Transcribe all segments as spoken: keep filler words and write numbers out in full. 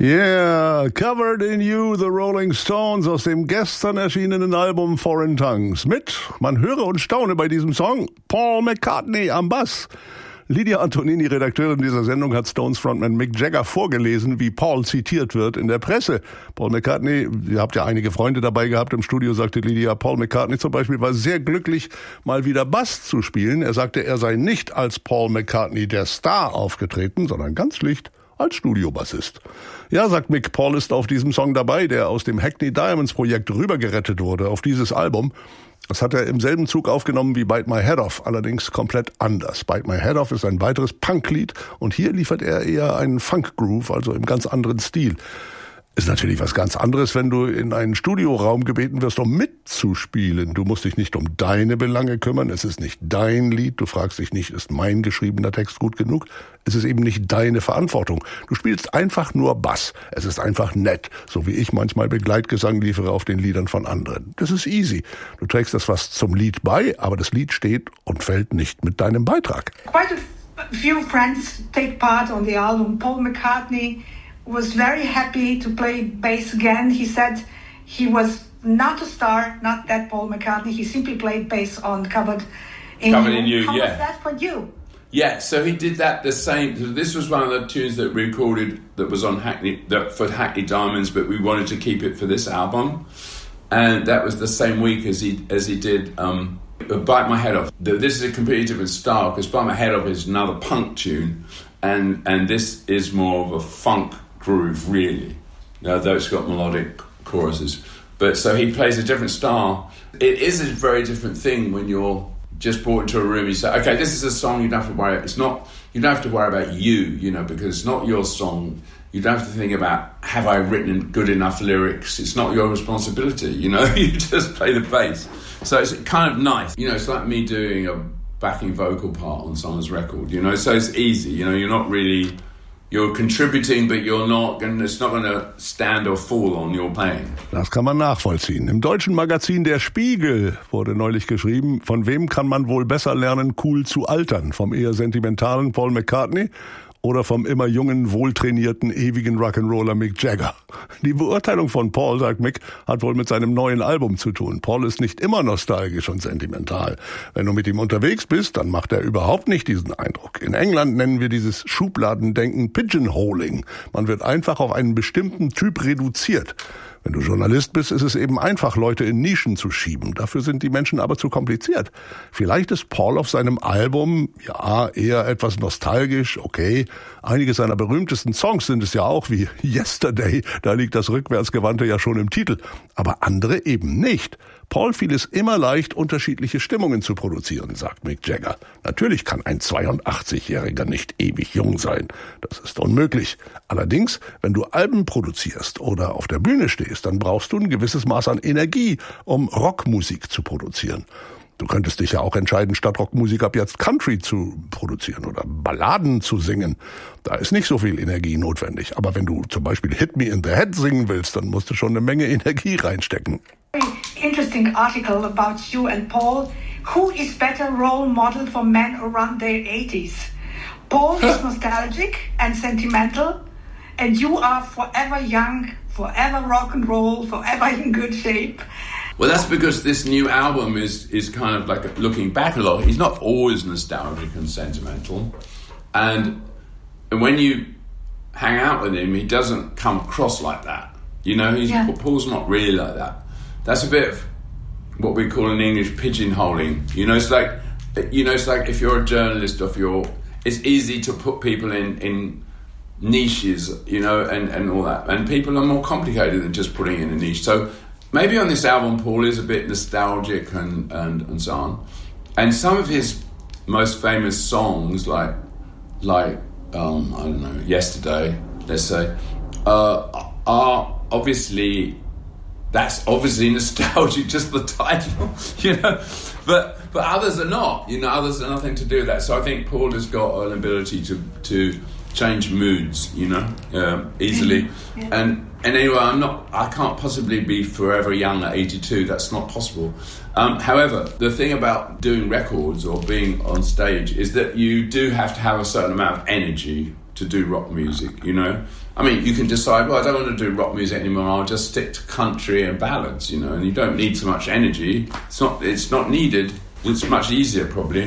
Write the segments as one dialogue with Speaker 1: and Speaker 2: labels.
Speaker 1: Yeah, Covered in You, The Rolling Stones aus dem gestern erschienenen Album Foreign Tongues. Mit, man höre und staune bei diesem Song, Paul McCartney am Bass. Lydia Antonini, Redakteurin dieser Sendung, hat Stones Frontman Mick Jagger vorgelesen, wie Paul zitiert wird in der Presse. Paul McCartney, ihr habt ja einige Freunde dabei gehabt im Studio, sagte Lydia, Paul McCartney zum Beispiel war sehr glücklich, mal wieder Bass zu spielen. Er sagte, er sei nicht als Paul McCartney der Star aufgetreten, sondern ganz schlicht als Studiobassist. Ja, sagt Mick, Paul ist auf diesem Song dabei, der aus dem Hackney Diamonds Projekt rübergerettet wurde, auf dieses Album. Das hat er im selben Zug aufgenommen wie Bite My Head Off, allerdings komplett anders. Bite My Head Off ist ein weiteres Punklied und hier liefert er eher einen Funk-Groove, also im ganz anderen Stil. Ist natürlich was ganz anderes, wenn du in einen Studioraum gebeten wirst, um mitzuspielen. Du musst dich nicht um deine Belange kümmern, es ist nicht dein Lied, du fragst dich nicht, ist mein geschriebener Text gut genug? Es ist eben nicht deine Verantwortung. Du spielst einfach nur Bass. Es ist einfach nett, so wie ich manchmal Begleitgesang liefere auf den Liedern von anderen. Das ist easy. Du trägst das was zum Lied bei, aber das Lied steht und fällt nicht mit deinem Beitrag.
Speaker 2: Quite a few friends take part on the album. Paul McCartney was very happy to play bass again. He said he was not a star, not that Paul McCartney. He simply played bass on Covered in
Speaker 3: Covered
Speaker 2: You.
Speaker 3: in You,
Speaker 2: How
Speaker 3: yeah.
Speaker 2: was that for you?
Speaker 3: Yeah, so he did that the same. This was one of the tunes that we recorded that was on Hackney, that for Hackney Diamonds, but we wanted to keep it for this album, and that was the same week as he as he did um, Bite My Head Off. This is a completely different style because Bite My Head Off is another punk tune, and and this is more of a funk groove, really, uh, though it's got melodic choruses. But so he plays a different style. It is a very different thing when you're just brought into a room. You say, okay, this is a song. You don't have to worry. It's not. You don't have to worry about you, you know, because it's not your song. You don't have to think about, have I written good enough lyrics? It's not your responsibility, you know. You just play the bass. So it's kind of nice, you know. It's like me doing a backing vocal part on someone's record, you know. So it's easy, you know. You're not really. You're contributing, but you're not, and it's not going to stand or fall on your playing.
Speaker 1: Das kann man nachvollziehen. Im deutschen Magazin Der Spiegel wurde neulich geschrieben, von wem kann man wohl besser lernen, cool zu altern? Vom eher sentimentalen Paul McCartney oder vom immer jungen, wohltrainierten, ewigen Rock'n'Roller Mick Jagger? Die Beurteilung von Paul, sagt Mick, hat wohl mit seinem neuen Album zu tun. Paul ist nicht immer nostalgisch und sentimental. Wenn du mit ihm unterwegs bist, dann macht er überhaupt nicht diesen Eindruck. In England nennen wir dieses Schubladendenken Pigeonholing. Man wird einfach auf einen bestimmten Typ reduziert. Wenn du Journalist bist, ist es eben einfach, Leute in Nischen zu schieben. Dafür sind die Menschen aber zu kompliziert. Vielleicht ist Paul auf seinem Album, ja, eher etwas nostalgisch, okay. Einige seiner berühmtesten Songs sind es ja auch, wie Yesterday, da liegt das Rückwärtsgewandte ja schon im Titel. Aber andere eben nicht. Paul fiel es immer leicht, unterschiedliche Stimmungen zu produzieren, sagt Mick Jagger. Natürlich kann ein zweiundachtzigjähriger nicht ewig jung sein. Das ist unmöglich. Allerdings, wenn du Alben produzierst oder auf der Bühne stehst, dann brauchst du ein gewisses Maß an Energie, um Rockmusik zu produzieren. Du könntest dich ja auch entscheiden, statt Rockmusik ab jetzt Country zu produzieren oder Balladen zu singen. Da ist nicht so viel Energie notwendig. Aber wenn du zum Beispiel Hit Me in the Head singen willst, dann musst du schon eine Menge Energie reinstecken.
Speaker 2: Interesting article about you and Paul. Who is better role model for men around their eighties? Paul is nostalgic and sentimental, and you are forever young, forever rock and roll, forever in good shape.
Speaker 3: Well, that's because this new album is is kind of like looking back a lot. He's not always nostalgic and sentimental, and and when you hang out with him, he doesn't come across like that. You know, he's yeah. Paul's not really like that. That's a bit of what we call in English pigeonholing. You know, it's like you know, it's like if you're a journalist, or if you're, it's easy to put people in in niches, you know, and and all that. And people are more complicated than just putting in a niche. So. Maybe on this album, Paul is a bit nostalgic and, and, and so on. And some of his most famous songs, like, like um, I don't know, Yesterday, let's say, uh, are obviously, that's obviously nostalgic, just the title, you know. But but others are not, you know, others are nothing to do with that. So I think Paul has got an ability to, to change moods, you know, uh, easily. Yeah. And And anyway, I'm not. I can't possibly be forever young at eighty-two. That's not possible. Um, however, the thing about doing records or being on stage is that you do have to have a certain amount of energy to to do rock music, you know. I mean, you can decide, well, I don't want to do rock music anymore, I'll just stick to country and ballads, you know, and you don't need so much energy. It's not it's not needed. It's much easier, probably.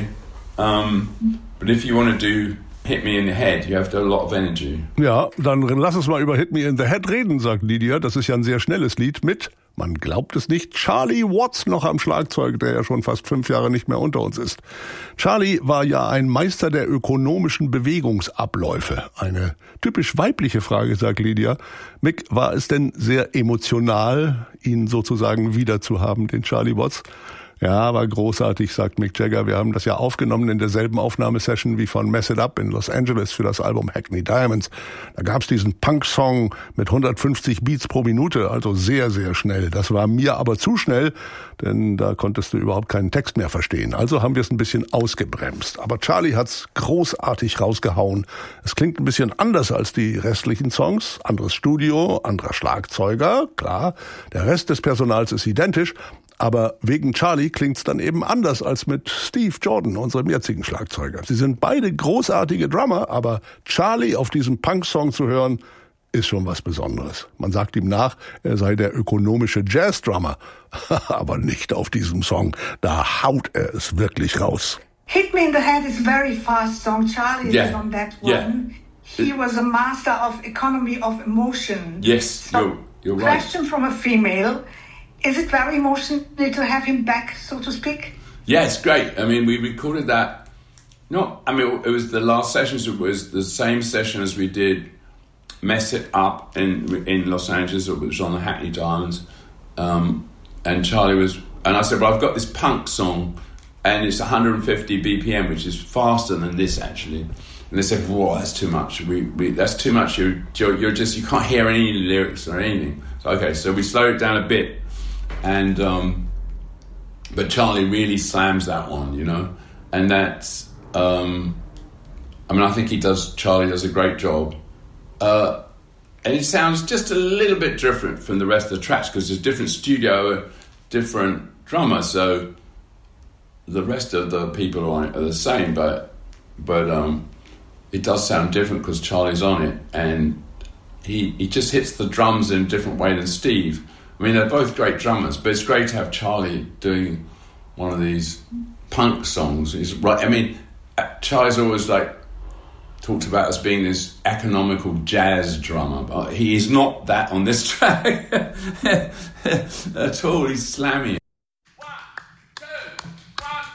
Speaker 3: Um, but if you want to do Hit Me in the Head, you have to have a lot of energy.
Speaker 1: Ja, dann lass uns mal über Hit Me in the Head reden, sagt Lydia. Das ist ja ein sehr schnelles Lied mit, man glaubt es nicht, Charlie Watts noch am Schlagzeug, der ja schon fast fünf Jahre nicht mehr unter uns ist. Charlie war ja ein Meister der ökonomischen Bewegungsabläufe. Eine typisch weibliche Frage, sagt Lydia. Mick, war es denn sehr emotional, ihn sozusagen wiederzuhaben, den Charlie Watts? Ja, war großartig, sagt Mick Jagger. Wir haben das ja aufgenommen in derselben Aufnahmesession wie von Mess It Up in Los Angeles für das Album Hackney Diamonds. Da gab's diesen Punk-Song mit hundertfünfzig Beats pro Minute, also sehr, sehr schnell. Das war mir aber zu schnell, denn da konntest du überhaupt keinen Text mehr verstehen. Also haben wir es ein bisschen ausgebremst. Aber Charlie hat's großartig rausgehauen. Es klingt ein bisschen anders als die restlichen Songs. Anderes Studio, anderer Schlagzeuger, klar. Der Rest des Personals ist identisch. Aber wegen Charlie klingt's dann eben anders als mit Steve Jordan, unserem jetzigen Schlagzeuger. Sie sind beide großartige Drummer, aber Charlie auf diesem Punk-Song zu hören, ist schon was Besonderes. Man sagt ihm nach, er sei der ökonomische Jazz-Drummer. Aber nicht auf diesem Song. Da haut er es wirklich raus.
Speaker 2: Hit Me in the Head is a very fast song. Charlie
Speaker 3: yeah.
Speaker 2: is on that one.
Speaker 3: Yeah.
Speaker 2: He was a master of economy of emotion.
Speaker 3: Yes,
Speaker 2: so,
Speaker 3: you're, you're right.
Speaker 2: Question from a female. Is it very emotional to have him back, so to speak?
Speaker 3: Yeah, it's great. I mean, we recorded that. Not, I mean, it was the last sessions. It was the same session as we did Mess It Up in in Los Angeles. It was on the Hackney Diamonds, um, and Charlie was. And I said, "Well, I've got this punk song, and it's one hundred fifty B P M, which is faster than this actually." And they said, "Whoa, that's too much. We, we that's too much. You're, you're you're just you can't hear any lyrics or anything." So okay, so we slowed it down a bit. And um, but Charlie really slams that one, you know, and that's um, I mean I think he does. Charlie does a great job, uh, and it sounds just a little bit different from the rest of the tracks because there's different studio, different drummer. So the rest of the people on it are the same, but but um, it does sound different because Charlie's on it, and he he just hits the drums in a different way than Steve. I mean, they're both great drummers, but it's great to have Charlie doing one of these punk songs. He's right. I mean, Charlie's always like talked about as being this economical jazz drummer, but he is not that on this track at all. He's slamming